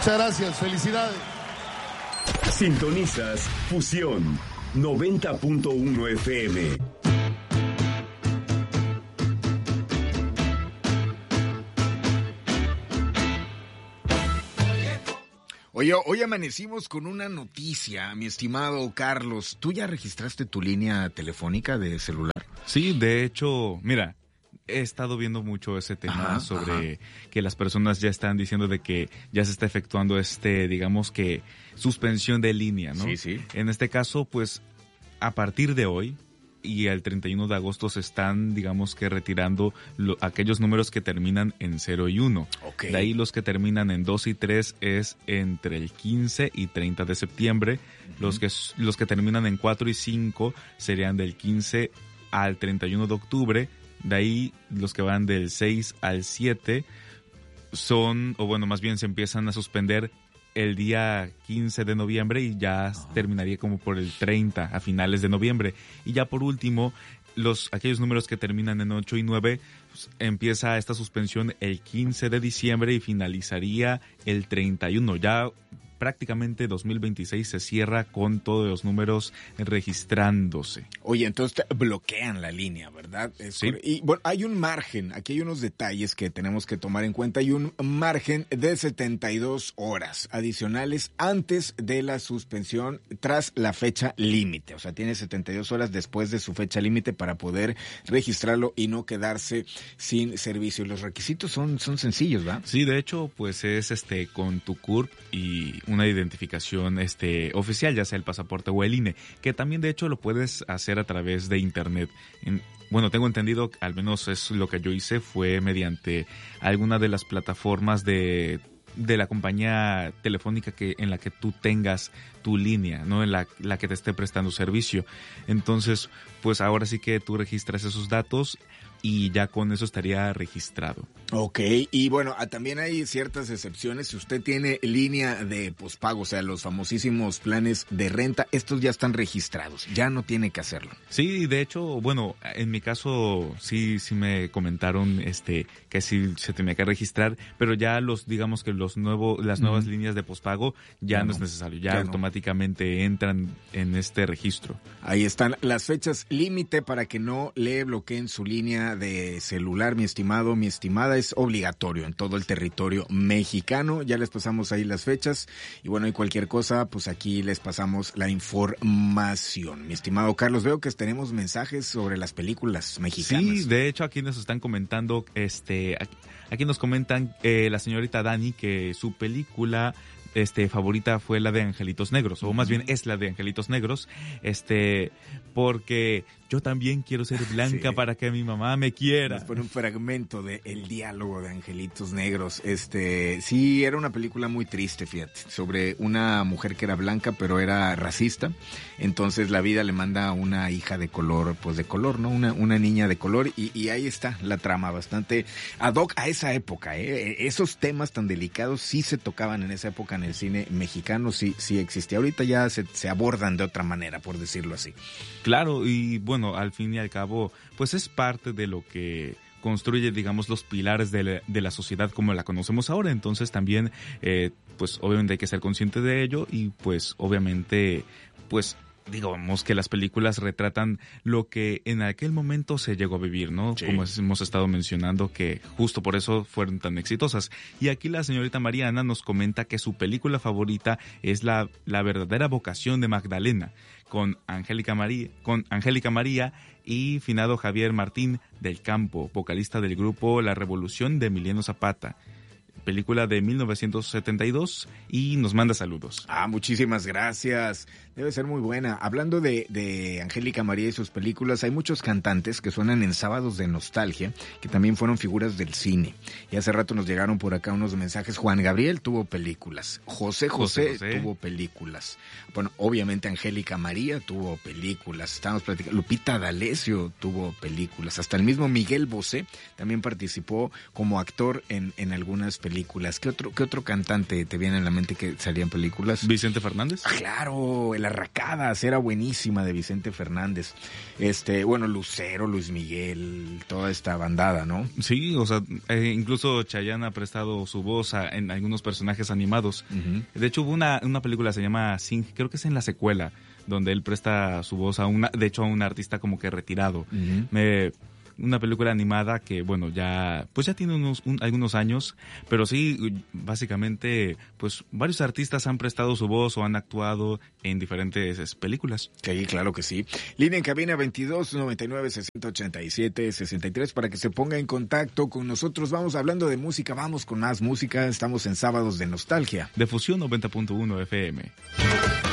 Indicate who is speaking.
Speaker 1: Muchas gracias, felicidades.
Speaker 2: Sintonizas Fusión 90.1 FM.
Speaker 3: Oye, hoy amanecimos con una noticia, mi estimado Carlos. ¿Tú ya registraste tu línea telefónica de celular?
Speaker 4: Sí, de hecho, mira, he estado viendo mucho ese tema sobre que las personas ya están diciendo de que ya se está efectuando digamos que, suspensión de línea, ¿no?
Speaker 3: Sí, sí.
Speaker 4: En este caso, pues, a partir de hoy y el 31 de agosto se están, digamos que, retirando aquellos números que terminan en 0 y 1.
Speaker 3: Okay.
Speaker 4: De ahí los que terminan en 2 y 3 es entre el 15 y 30 de septiembre. Los que terminan en 4 y 5 serían del 15 al 31 de octubre. De ahí los que van del 6 al 7 más bien se empiezan a suspender el día 15 de noviembre y ya terminaría como por el 30 a finales de noviembre. Y ya por último, aquellos números que terminan en 8 y 9, pues, empieza esta suspensión el 15 de diciembre y finalizaría el 31. Ya prácticamente 2026 se cierra con todos los números registrándose.
Speaker 3: Oye, entonces bloquean la línea, ¿verdad?
Speaker 4: Sí.
Speaker 3: Y bueno, hay un margen, aquí hay unos detalles que tenemos que tomar en cuenta. Hay un margen de 72 horas adicionales antes de la suspensión tras la fecha límite. O sea, tiene 72 horas después de su fecha límite para poder registrarlo y no quedarse sin servicio. Y los requisitos son sencillos, ¿verdad?
Speaker 4: Sí, de hecho, pues es con tu CURP y una identificación oficial, ya sea el pasaporte o el INE, que también de hecho lo puedes hacer a través de internet. Bueno, tengo entendido, al menos es lo que yo hice, fue mediante alguna de las plataformas de la compañía telefónica en la que tú tengas tu línea, ¿no? En la que te esté prestando servicio. Entonces, pues ahora sí que tú registras esos datos y ya con eso estaría registrado.
Speaker 3: Ok, y bueno, también hay ciertas excepciones. Si usted tiene línea de pospago, o sea, los famosísimos planes de renta, estos ya están registrados, ya no tiene que hacerlo.
Speaker 4: Sí, de hecho, bueno, en mi caso sí me comentaron que sí se tenía que registrar, pero ya digamos que las nuevas líneas de pospago ya no es necesario, ya automáticamente entran en este registro.
Speaker 3: Ahí están las fechas límite para que no le bloqueen su línea de celular, mi estimado, mi estimada. Es obligatorio en todo el territorio mexicano. Ya les pasamos ahí las fechas y bueno, y cualquier cosa, pues aquí les pasamos la información. Mi estimado Carlos, veo que tenemos mensajes sobre las películas mexicanas.
Speaker 4: Sí, de hecho aquí nos están comentando, aquí nos comentan la señorita Dani que su película favorita fue la de Angelitos Negros, o más bien es la de Angelitos Negros, porque yo también quiero ser blanca para que mi mamá me quiera.
Speaker 3: Nos pone un fragmento de el diálogo de Angelitos Negros. Sí, era una película muy triste, fíjate, sobre una mujer que era blanca pero era racista. Entonces la vida le manda a una hija de color, pues de color, ¿no? Una niña de color y ahí está la trama, bastante ad hoc a esa época, ¿eh? Esos temas tan delicados sí se tocaban en esa época en el cine mexicano, sí existía. Ahorita ya se abordan de otra manera, por decirlo así.
Speaker 4: Claro, y bueno, al fin y al cabo, pues es parte de lo que construye, digamos, los pilares de la sociedad como la conocemos ahora. Entonces también, pues obviamente hay que ser consciente de ello y pues obviamente, pues digamos que las películas retratan lo que en aquel momento se llegó a vivir, ¿no? Sí. Como hemos estado mencionando, que justo por eso fueron tan exitosas. Y aquí la señorita Mariana nos comenta que su película favorita es la verdadera vocación de Magdalena, con Angélica María y finado Javier Martín del Campo, vocalista del grupo La Revolución de Emiliano Zapata. Película de 1972 y nos manda saludos.
Speaker 3: Muchísimas gracias. Debe ser muy buena. Hablando de Angélica María y sus películas, hay muchos cantantes que suenan en Sábados de Nostalgia, que también fueron figuras del cine. Y hace rato nos llegaron por acá unos mensajes. Juan Gabriel tuvo películas. José tuvo películas. Bueno, obviamente Angélica María tuvo películas. Estábamos platicando. Lupita D'Alessio tuvo películas. Hasta el mismo Miguel Bosé también participó como actor en algunas películas. películas. ¿Qué otro cantante te viene en la mente que salía en películas?
Speaker 4: ¿Vicente Fernández?
Speaker 3: Ah, claro, El Arracadas era buenísima, de Vicente Fernández. Bueno, Lucero, Luis Miguel, toda esta bandada, ¿no?
Speaker 4: Sí, o sea, incluso Chayanne ha prestado su voz en algunos personajes animados. Uh-huh. De hecho, hubo una película, se llama Sing, creo que es en la secuela, donde él presta su voz a un artista como que retirado. Uh-huh. Una película animada que, bueno, ya tiene algunos años, pero sí, básicamente, pues varios artistas han prestado su voz o han actuado en diferentes películas.
Speaker 3: Sí, claro que sí. Línea en cabina 22 99 60 87 63 para que se ponga en contacto con nosotros. Vamos hablando de música, vamos con más música. Estamos en Sábados de Nostalgia.
Speaker 4: De Fusión 90.1 FM.